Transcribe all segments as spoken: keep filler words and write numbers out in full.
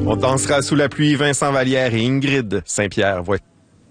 On dansera sous la pluie, Vincent Vallière et Ingrid Saint-Pierre. Voici.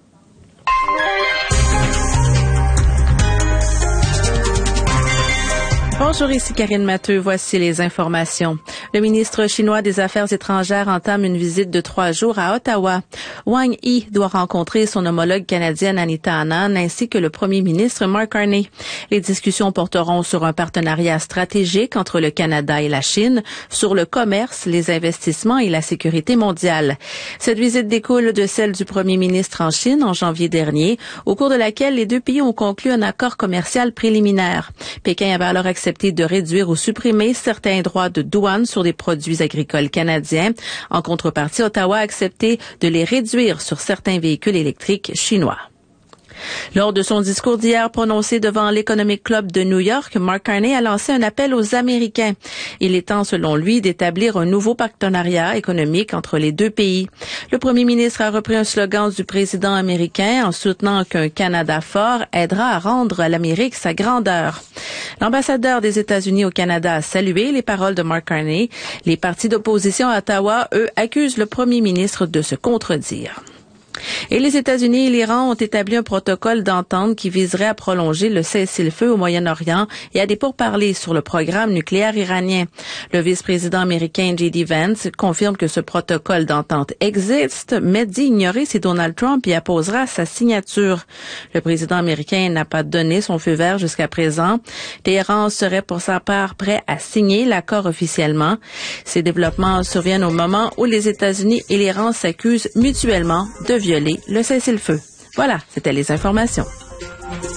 Bonjour, ici Karine Matteux. Voici les informations. Le ministre chinois des Affaires étrangères entame une visite de trois jours à Ottawa. Wang Yi doit rencontrer son homologue canadienne Anita Anand ainsi que le premier ministre Mark Carney. Les discussions porteront sur un partenariat stratégique entre le Canada et la Chine, sur le commerce, les investissements et la sécurité mondiale. Cette visite découle de celle du premier ministre en Chine en janvier dernier, au cours de laquelle les deux pays ont conclu un accord commercial préliminaire. Pékin avait alors accepté de réduire ou supprimer certains droits de douane sur des produits agricoles canadiens. En contrepartie, Ottawa a accepté de les réduire sur certains véhicules électriques chinois. Lors de son discours d'hier prononcé devant l'Economic Club de New York, Mark Carney a lancé un appel aux Américains. Il est temps, selon lui, d'établir un nouveau partenariat économique entre les deux pays. Le premier ministre a repris un slogan du président américain en soutenant qu'un Canada fort aidera à rendre à l'Amérique sa grandeur. L'ambassadeur des États-Unis au Canada a salué les paroles de Mark Carney. Les partis d'opposition à Ottawa, eux, accusent le premier ministre de se contredire. Et les États-Unis et l'Iran ont établi un protocole d'entente qui viserait à prolonger le cessez-le-feu au Moyen-Orient et à des pourparlers sur le programme nucléaire iranien. Le vice-président américain J D Vance confirme que ce protocole d'entente existe, mais dit ignorer si Donald Trump y apposera sa signature. Le président américain n'a pas donné son feu vert jusqu'à présent. Téhéran serait pour sa part prêt à signer l'accord officiellement. Ces développements surviennent au moment où les États-Unis et l'Iran s'accusent mutuellement de violer le cessez-le-feu. Voilà, c'était les informations.